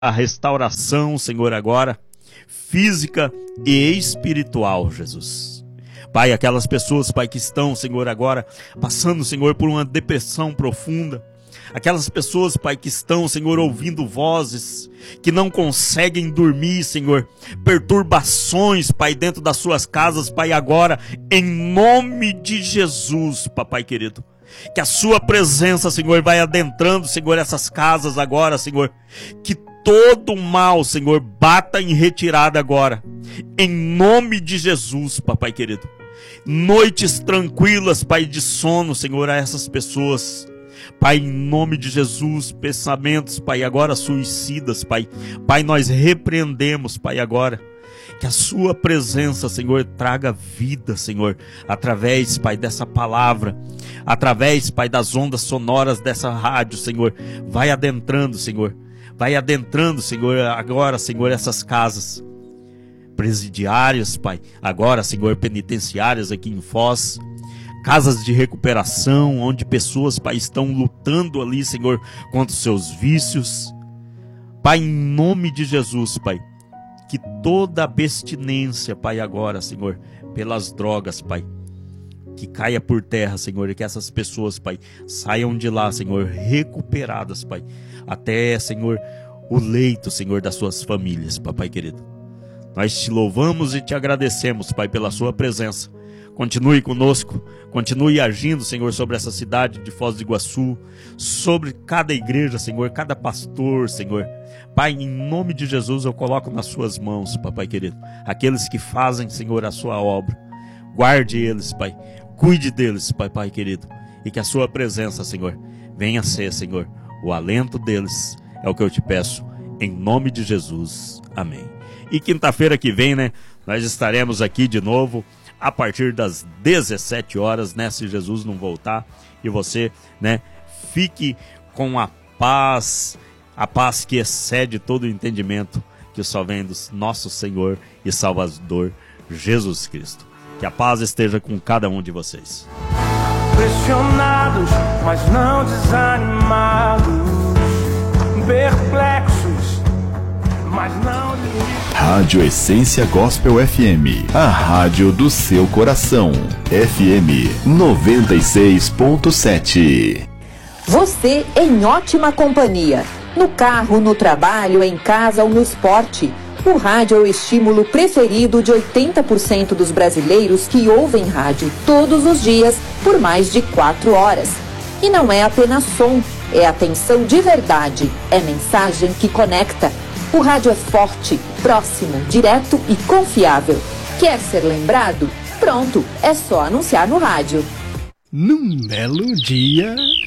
a restauração, Senhor, agora, física e espiritual, Jesus. Pai, aquelas pessoas, Pai, que estão, Senhor, agora passando, Senhor, por uma depressão profunda. Aquelas pessoas, Pai, que estão, Senhor, ouvindo vozes, que não conseguem dormir, Senhor. Perturbações, Pai, dentro das suas casas, Pai, agora, em nome de Jesus, Papai querido. Que a sua presença, Senhor, vai adentrando, Senhor, essas casas agora, Senhor. Que todo mal, Senhor, bata em retirada agora. Em nome de Jesus, Papai querido. Noites tranquilas, Pai, de sono, Senhor, a essas pessoas. Pai, em nome de Jesus, pensamentos, Pai, agora suicidas, Pai. Pai, nós repreendemos, Pai, agora. Que a sua presença, Senhor, traga vida, Senhor, através, Pai, dessa palavra, através, Pai, das ondas sonoras dessa rádio, Senhor. Vai adentrando, Senhor. Vai adentrando, Senhor, agora, Senhor, essas casas presidiárias, Pai. Agora, Senhor, penitenciárias aqui em Foz. Casas de recuperação, onde pessoas, Pai, estão lutando ali, Senhor, contra os seus vícios. Pai, em nome de Jesus, Pai, que toda abstinência, Pai, agora, Senhor, pelas drogas, Pai, que caia por terra, Senhor, e que essas pessoas, Pai, saiam de lá, Senhor, recuperadas, Pai, até, Senhor, o leito, Senhor, das suas famílias, Papai querido. Nós te louvamos e te agradecemos, Pai, pela sua presença. Continue conosco, continue agindo, Senhor, sobre essa cidade de Foz do Iguaçu, sobre cada igreja, Senhor, cada pastor, Senhor. Pai, em nome de Jesus eu coloco nas suas mãos, Papai querido, aqueles que fazem, Senhor, a sua obra. Guarde eles, Pai, cuide deles, Pai querido, e que a sua presença, Senhor, venha ser, Senhor, o alento deles. É o que eu te peço, em nome de Jesus. Amém. E quinta-feira que vem, né, nós estaremos aqui de novo, a partir das 17 horas, né, se Jesus não voltar, e você, né, fique com a paz que excede todo o entendimento, que só vem do nosso Senhor e Salvador, Jesus Cristo. Que a paz esteja com cada um de vocês. Pressionados, mas não desanimados, perplexos, mas não desanimados. Rádio Essência Gospel FM, a rádio do seu coração. FM 96.7. Você em ótima companhia. No carro, no trabalho, em casa ou no esporte. O rádio é o estímulo preferido de 80% dos brasileiros que ouvem rádio todos os dias por mais de 4 horas. E não é apenas som, é atenção de verdade, é mensagem que conecta. O rádio é forte, próximo, direto e confiável. Quer ser lembrado? Pronto, é só anunciar no rádio. Num belo dia...